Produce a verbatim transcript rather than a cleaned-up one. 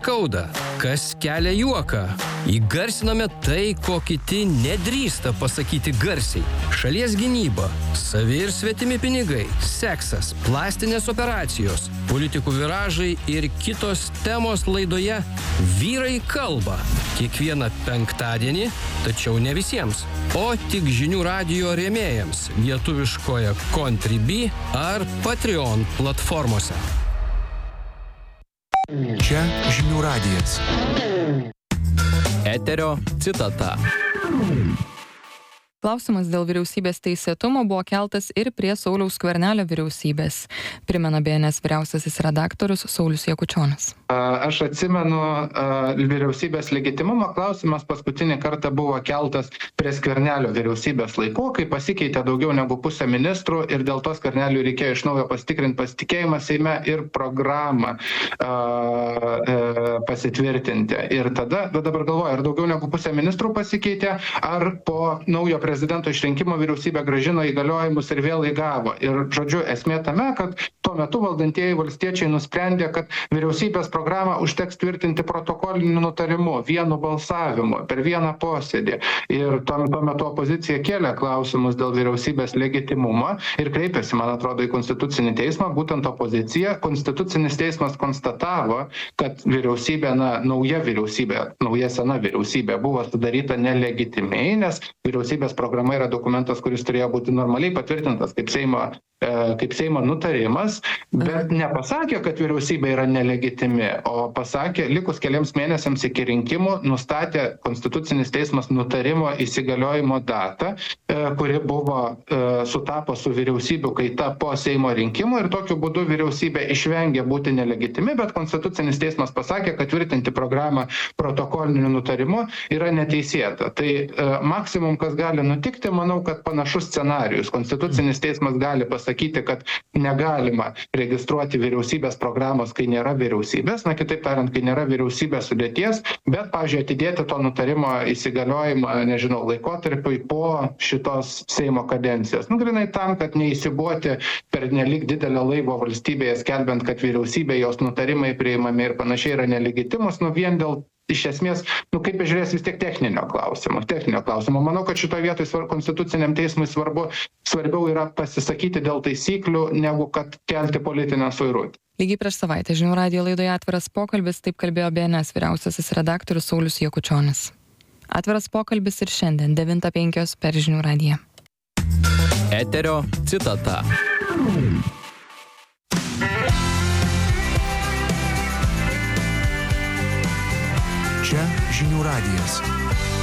skauda, kas kelia juoką. Įgarsiname tai, ko kiti nedrįsta pasakyti garsiai. Šalies gynyba, savi ir svetimi pinigai, seksas, plastinės operacijos, politikų viražai ir kitos temos laidoje Vyrai kalba. Kiekvieną penktadienį, tačiau ne visiems, o tik žinių radijo rėmėjams lietuviškoje Contribui ar Patreon platformose. Čia žinių radijas. Eterio citata. Klausimas dėl vyriausybės teisėtumo buvo keltas ir prie Sauliaus Skvernelio vyriausybės, primena B N S vyriausiasis redaktorius Saulius Jakučionis. Aš atsimenu, vyriausybės legitimumo klausimas paskutinį kartą buvo keltas prie Skvernelio vyriausybės laikų, kai pasikeitė daugiau negu pusę ministrų ir dėl to Skverneliui reikėjo iš naujo pasitikrinti pasitikėjimą Seime ir programą pasitvirtinti. Ir tada, dabar galvoju, ar daugiau negu pusę ministrų pasikeitė, ar po naujo prezidento išrinkimo vyriausybė grąžino įgaliojimus ir vėl įgavo. Ir, žodžiu, esmė tame, kad tuo metu valdantieji valstiečiai nusprendė, kad vyriausybės programą užteks tvirtinti protokoliniu nutarimu, vienu balsavimu, per vieną posėdį. Ir tuo, tuo metu opozicija kėlė klausimus dėl vyriausybės legitimumo ir kreipėsi, man atrodo, į Konstitucinį teismą, būtent opozicija. Konstitucinis teismas konstatavo, kad vyriausybė, na, nauja vyriausybė, nauja sena vyriausybė buvo sudaryta nelegitimiai, nes vyriausybės programa yra dokumentas, kuris turėjo būti normaliai patvirtintas kaip Seimo, e, kaip Seimo nutarimas, bet nepasakė, kad vyriausybė yra nelegitimi, o pasakė, likus keliams mėnesiams iki rinkimų, nustatė Konstitucinis teismas nutarimo įsigaliojimo datą, e, kuri buvo e, sutapo su vyriausybių kaita po Seimo rinkimų ir tokiu būdu vyriausybė išvengė būti nelegitimi, bet Konstitucinis teismas pasakė, kad tvirtinti programą protokoliniu nutarimu yra neteisėta. Tai e, maksimum, kas gali nutikti, manau, kad panašus scenarijus. Konstitucinis teismas gali pasakyti, kad negalima registruoti vyriausybės programos, kai nėra vyriausybės, na kitaip tariant, kai nėra vyriausybės sudėties, bet, pavyzdžiui, atidėti to nutarimo įsigaliojimą, nežinau, laikotarpiui po šitos Seimo kadencijos. Nu, grinai tam, kad neįsibuoti per nelik didelę laivo valstybėje, skelbiant, kad vyriausybė, jos nutarimai priimami ir panašiai yra nelegitimus, nu vien dėl iš esmės, nu kaip žiūrės vis tiek techninio klausimo, techninio klausimo. Manau, kad šitoje vietoje svarbu, Konstituciniam teismui svarbu, svarbiau yra pasisakyti dėl taisyklių, negu kad kelti politinę suirutę. Lygiai prieš savaitę žinių radijo laidoje Atviras pokalbis, taip kalbėjo B N S vyriausiasis redaktorius Saulius Jakučionis. Atviras pokalbis ir šiandien devintą penkios per žinių radiją. Eterio citata. Čia žinių radijas.